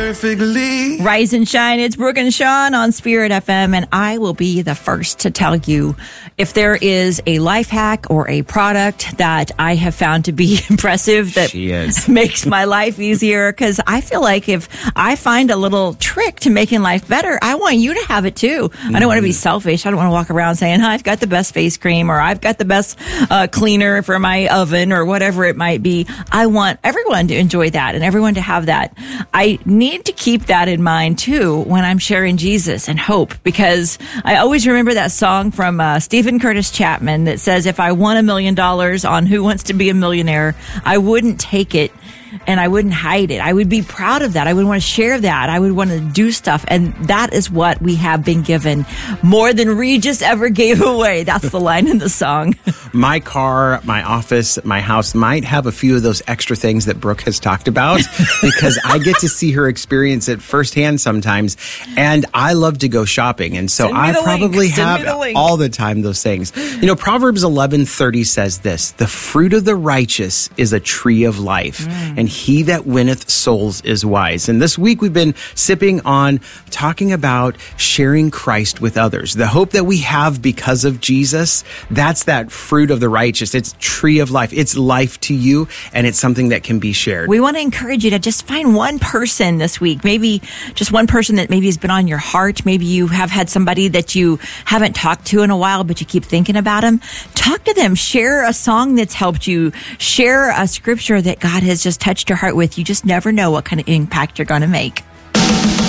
perfectly. Rise and shine. It's Brooke and Sean on Spirit FM, and I will be the first to tell you if there is a life hack or a product that I have found to be impressive that makes my life easier. Because I feel like if I find a little trick to making life better, I want you to have it too. I don't want to be selfish. I don't want to walk around saying, I've got the best face cream or I've got the best cleaner for my oven or whatever it might be. I want everyone to enjoy that and everyone to have that. I need to keep that in mind too when I'm sharing Jesus and hope, because I always remember that song from Stephen Curtis Chapman that says, if I won $1 million on Who Wants to Be a Millionaire, I wouldn't take it and I wouldn't hide it. I would be proud of that. I would want to share that. I would want to do stuff. And that is what we have been given, more than Regis ever gave away. That's the line in the song. My car, my office, my house might have a few of those extra things that Brooke has talked about because I get to see her experience it firsthand sometimes. And I love to go shopping. And so I probably have all the time those things. You know, Proverbs 11:30 says this: the fruit of the righteous is a tree of life. And he that winneth souls is wise. And this week we've been sipping on talking about sharing Christ with others. The hope that we have because of Jesus, that's that fruit of the righteous. It's tree of life. It's life to you, and it's something that can be shared. We want to encourage you to just find one person this week, maybe just one person that maybe has been on your heart. Maybe you have had somebody that you haven't talked to in a while, but you keep thinking about them. Talk to them. Share a song that's helped you. Share a scripture that God has just touched your heart with. You just never know what kind of impact you're going to make.